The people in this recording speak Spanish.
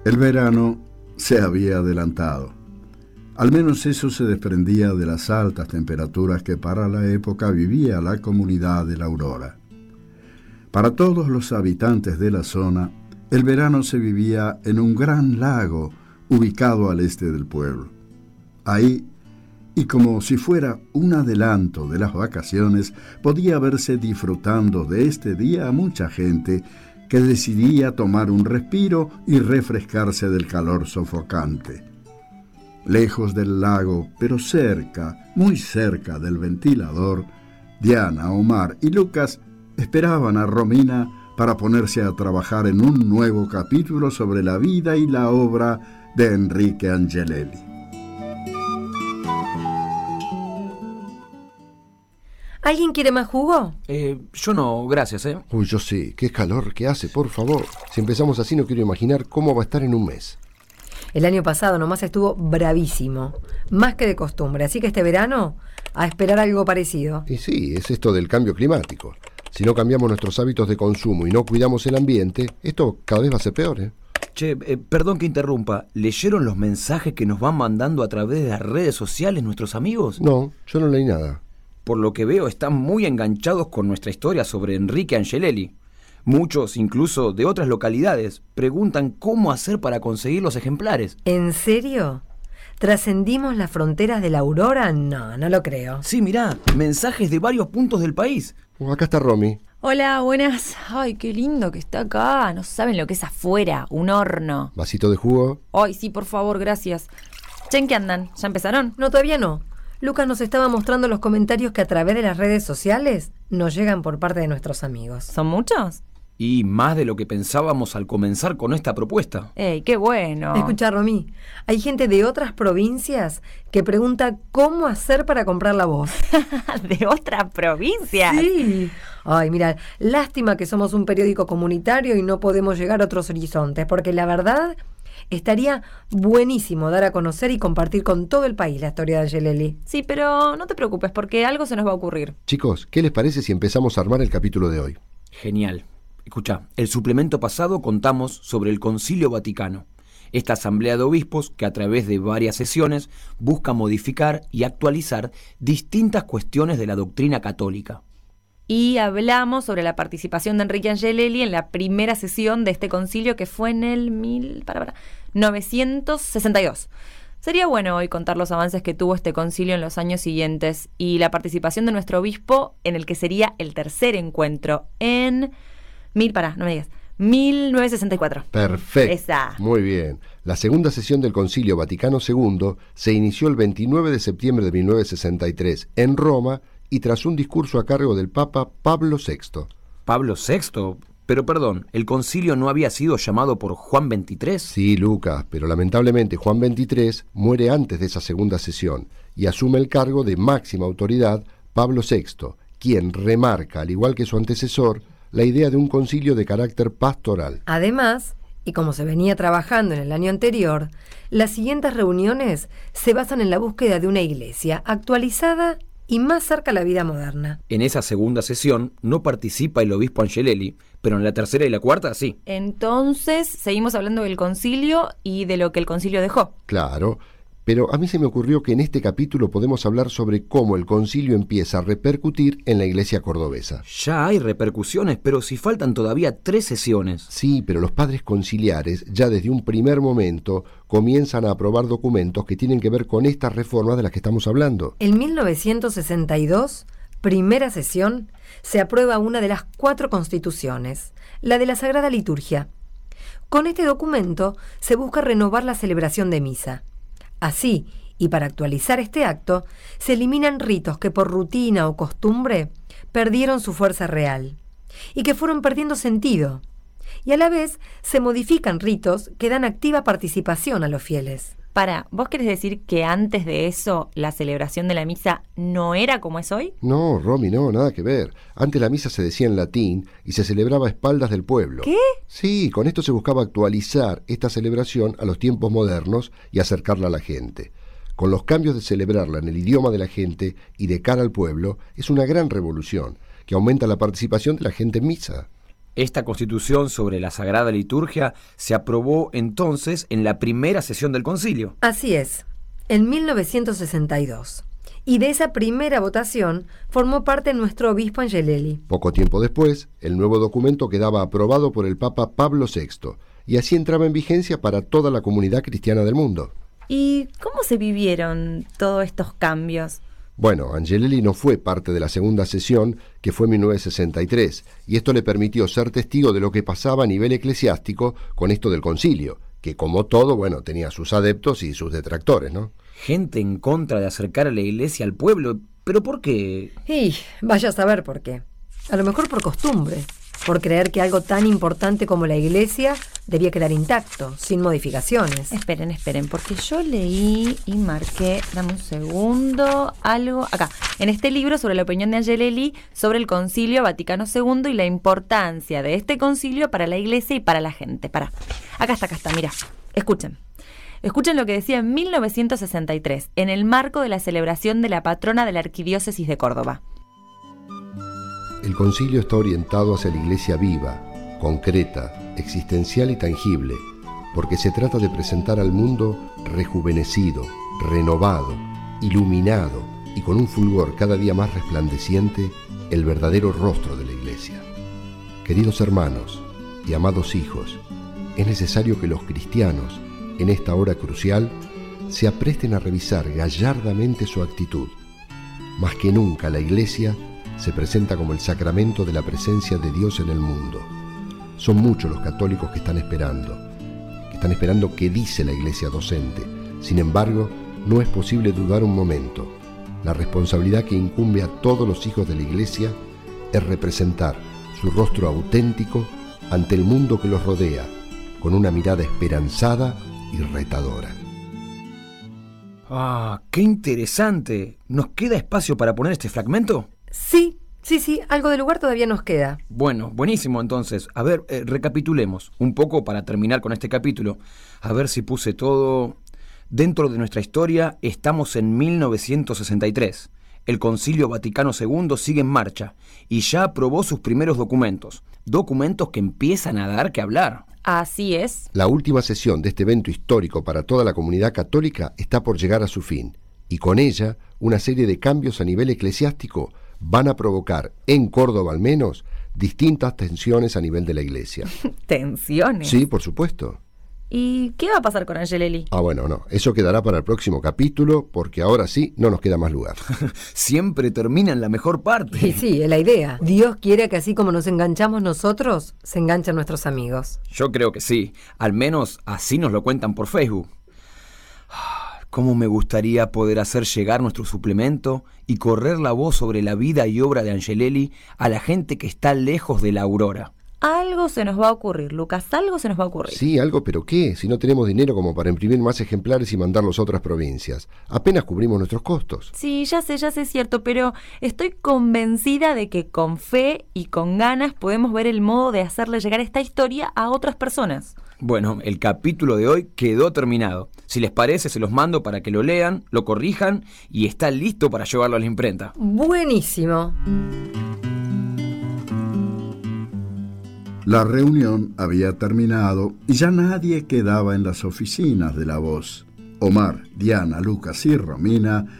El verano se había adelantado. Al menos eso se desprendía de las altas temperaturas que para la época vivía la comunidad de La Aurora. Para todos los habitantes de la zona, el verano se vivía en un gran lago ubicado al este del pueblo. Ahí, y como si fuera un adelanto de las vacaciones, podía verse disfrutando de este día a mucha gente que decidía tomar un respiro y refrescarse del calor sofocante. Lejos del lago, pero cerca, muy cerca del ventilador, Diana, Omar y Lucas esperaban a Romina para ponerse a trabajar en un nuevo capítulo sobre la vida y la obra de Enrique Angelelli. ¿Alguien quiere más jugo? Yo no, gracias, Uy, yo sí. Qué calor que hace, por favor. Si empezamos así no quiero imaginar cómo va a estar en un mes. El año pasado nomás estuvo bravísimo, más que de costumbre, así que este verano a esperar algo parecido. Y sí, es esto del cambio climático. Si no cambiamos nuestros hábitos de consumo y no cuidamos el ambiente, esto cada vez va a ser peor, Che, perdón que interrumpa. ¿Leyeron los mensajes que nos van mandando a través de las redes sociales nuestros amigos? No, yo no leí nada. Por lo que veo, están muy enganchados con nuestra historia sobre Enrique Angelelli. Muchos, incluso de otras localidades, preguntan cómo hacer para conseguir los ejemplares. ¿En serio? ¿Trascendimos las fronteras de La Aurora? No, no lo creo. Sí, mirá, mensajes de varios puntos del país. Acá está Romy. Hola, buenas. Ay, qué lindo que está acá. No saben lo que es afuera, un horno. ¿Vasito de jugo? Ay, sí, por favor, gracias. Che, ¿en qué andan? ¿Ya empezaron? No, todavía no. Lucas nos estaba mostrando los comentarios que a través de las redes sociales nos llegan por parte de nuestros amigos. ¿Son muchos? Y más de lo que pensábamos al comenzar con esta propuesta. ¡Ey, qué bueno! Escucha, Romy, hay gente de otras provincias que pregunta cómo hacer para comprar la voz. ¿De otras provincias? Sí. Ay, mira, lástima que somos un periódico comunitario y no podemos llegar a otros horizontes, porque la verdad estaría buenísimo dar a conocer y compartir con todo el país la historia de Angelelli. Sí, pero no te preocupes, porque algo se nos va a ocurrir. Chicos, ¿qué les parece si empezamos a armar el capítulo de hoy? Genial. Escucha, el suplemento pasado contamos sobre el Concilio Vaticano, esta asamblea de obispos que a través de varias sesiones busca modificar y actualizar distintas cuestiones de la doctrina católica. Y hablamos sobre la participación de Enrique Angelelli en la primera sesión de este concilio que fue en el 962. Sería bueno hoy contar los avances que tuvo este concilio en los años siguientes y la participación de nuestro obispo en el que sería el tercer encuentro en 1964. Perfecto. Esa. Muy bien. La segunda sesión del Concilio Vaticano II se inició el 29 de septiembre de 1963 en Roma y tras un discurso a cargo del Papa Pablo VI. ¿Pablo VI? Pero perdón, ¿el concilio no había sido llamado por Juan XXIII? Sí, Lucas, pero lamentablemente Juan XXIII muere antes de esa segunda sesión y asume el cargo de máxima autoridad Pablo VI, quien remarca, al igual que su antecesor, la idea de un concilio de carácter pastoral. Además, y como se venía trabajando en el año anterior, las siguientes reuniones se basan en la búsqueda de una iglesia actualizada y más cerca a la vida moderna. En esa segunda sesión no participa el obispo Angelelli, pero en la tercera y la cuarta sí. Entonces, seguimos hablando del concilio y de lo que el concilio dejó. Claro, pero a mí se me ocurrió que en este capítulo podemos hablar sobre cómo el concilio empieza a repercutir en la iglesia cordobesa. Ya hay repercusiones, pero si faltan todavía 3 sesiones. Sí, pero los padres conciliares ya desde un primer momento comienzan a aprobar documentos que tienen que ver con estas reformas de las que estamos hablando. En 1962, primera sesión, se aprueba una de las 4 constituciones, la de la Sagrada Liturgia. Con este documento se busca renovar la celebración de misa. Así, y para actualizar este acto, se eliminan ritos que por rutina o costumbre perdieron su fuerza real y que fueron perdiendo sentido. Y a la vez se modifican ritos que dan activa participación a los fieles. ¿Vos querés decir que antes de eso la celebración de la misa no era como es hoy? No, Romy, no, nada que ver. Antes la misa se decía en latín y se celebraba a espaldas del pueblo. ¿Qué? Sí, con esto se buscaba actualizar esta celebración a los tiempos modernos y acercarla a la gente. Con los cambios de celebrarla en el idioma de la gente y de cara al pueblo, es una gran revolución que aumenta la participación de la gente en misa. Esta constitución sobre la Sagrada Liturgia se aprobó entonces en la primera sesión del concilio. Así es, en 1962. Y de esa primera votación formó parte nuestro obispo Angelelli. Poco tiempo después, el nuevo documento quedaba aprobado por el Papa Pablo VI y así entraba en vigencia para toda la comunidad cristiana del mundo. ¿Y cómo se vivieron todos estos cambios? Bueno, Angelelli no fue parte de la segunda sesión, que fue en 1963, y esto le permitió ser testigo de lo que pasaba a nivel eclesiástico con esto del concilio, que como todo, bueno, tenía sus adeptos y sus detractores, ¿no? Gente en contra de acercar a la iglesia al pueblo, ¿pero por qué? Y vaya a saber por qué. A lo mejor por costumbre, por creer que algo tan importante como la iglesia debía quedar intacto, sin modificaciones. Esperen, porque yo leí y marqué, dame un segundo, algo acá, en este libro sobre la opinión de Angelelli sobre el Concilio Vaticano II y la importancia de este concilio para la iglesia y para la gente. Acá está, mira, escuchen lo que decía en 1963, en el marco de la celebración de la patrona de la Arquidiócesis de Córdoba. El concilio está orientado hacia la iglesia viva, concreta, existencial y tangible, porque se trata de presentar al mundo rejuvenecido, renovado, iluminado y con un fulgor cada día más resplandeciente el verdadero rostro de la iglesia. Queridos hermanos y amados hijos, es necesario que los cristianos, en esta hora crucial, se apresten a revisar gallardamente su actitud. Más que nunca la iglesia se presenta como el sacramento de la presencia de Dios en el mundo. Son muchos los católicos que están esperando qué dice la iglesia docente. Sin embargo, no es posible dudar un momento. La responsabilidad que incumbe a todos los hijos de la iglesia es representar su rostro auténtico ante el mundo que los rodea, con una mirada esperanzada y retadora. ¡Ah, qué interesante! ¿Nos queda espacio para poner este fragmento? Sí, algo de lugar todavía nos queda. Bueno, buenísimo entonces. A ver, recapitulemos un poco para terminar con este capítulo. A ver si puse todo. Dentro de nuestra historia estamos en 1963. El Concilio Vaticano II sigue en marcha y ya aprobó sus primeros documentos. Documentos que empiezan a dar que hablar. Así es. La última sesión de este evento histórico para toda la comunidad católica está por llegar a su fin, y con ella una serie de cambios a nivel eclesiástico van a provocar, en Córdoba al menos, distintas tensiones a nivel de la iglesia. ¿Tensiones? Sí, por supuesto. ¿Y qué va a pasar con Angelelli? Bueno, no, eso quedará para el próximo capítulo, porque ahora sí no nos queda más lugar. Siempre termina en la mejor parte. Y sí, es la idea. Dios quiere que así como nos enganchamos nosotros, se enganchan nuestros amigos. Yo creo que sí, al menos así nos lo cuentan por Facebook. Cómo me gustaría poder hacer llegar nuestro suplemento y correr la voz sobre la vida y obra de Angelelli a la gente que está lejos de la aurora. Algo se nos va a ocurrir, Lucas, algo se nos va a ocurrir. Sí, algo, pero ¿qué? Si no tenemos dinero como para imprimir más ejemplares y mandarlos a otras provincias. Apenas cubrimos nuestros costos. Sí, ya sé, es cierto, pero estoy convencida de que con fe y con ganas podemos ver el modo de hacerle llegar esta historia a otras personas. Bueno, el capítulo de hoy quedó terminado. Si les parece, se los mando para que lo lean, lo corrijan y está listo para llevarlo a la imprenta. Buenísimo. La reunión había terminado y ya nadie quedaba en las oficinas de La Voz. Omar, Diana, Lucas y Romina